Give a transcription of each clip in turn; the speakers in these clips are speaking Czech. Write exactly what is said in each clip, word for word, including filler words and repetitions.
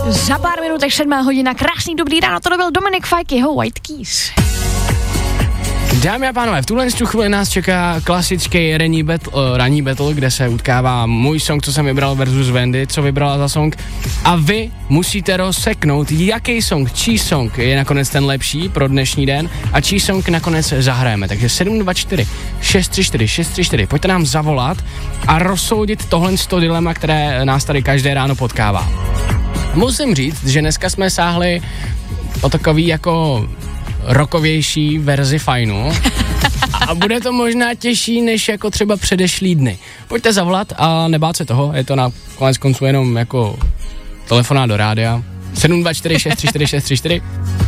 Za pár minutech sedmá hodina, krásný dobrý ráno, to byl Dominik Fike, jeho White Keys. Dámy a pánové, v tuhle chvíli nás čeká klasický ranní battle, uh, ranní battle, kde se utkává můj song, co jsem vybral versus Wendy, co vybrala za song. A vy musíte rozseknout, jaký song, čí song je nakonec ten lepší pro dnešní den a čí song nakonec zahrajeme. Takže sedm dva čtyři šest tři čtyři šest tři čtyři, pojďte nám zavolat a rozsoudit tohle sto dilema, které nás tady každé ráno potkává. Musím říct, že dneska jsme sáhli o takový jako rockovější verzi fajnu a bude to možná těžší než jako třeba předešlý dny. Pojďte zavolat a nebát se toho, je to na konec konců jenom jako telefonát do rádia. sedm dva čtyři šest tři čtyři šest tři čtyři.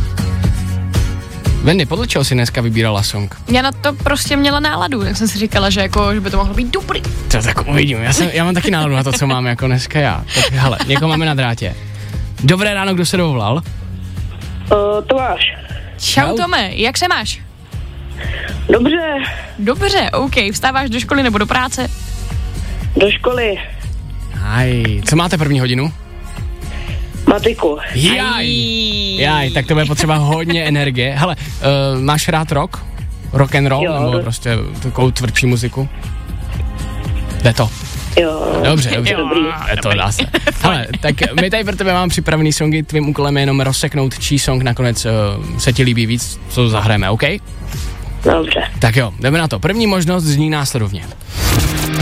Wendy, podle čeho jsi dneska vybírala song? Já na to prostě měla náladu, tak jsem si říkala, že, jako, že by to mohlo být dobrý. To tak uvidím, já, jsem, já mám taky náladu na to, co mám jako dneska já. Tak hele, někoho máme na drátě. Dobré ráno, kdo se dovolal? Uh, Tomáš. Čau, Čau Tome, jak se máš? Dobře. Dobře, OK, vstáváš do školy nebo do práce? Do školy. Aj, co máte první hodinu? Matiku. Jaj, jaj, tak to bude potřeba hodně energie. Hele, uh, máš rád rock? Rock and roll? Jo, nebo do... prostě takovou tvrdší muziku? Jde to. Jo. Dobře, dobře. Dobrý. Je to dá se. Hele, tak my tady pro tebe máme připravený songy, tvým úkolem je jenom rozseknout, čí song nakonec uh, se ti líbí víc, co zahrajeme, OK? Dobře. Tak jo, jdeme na to. První možnost zní následovně.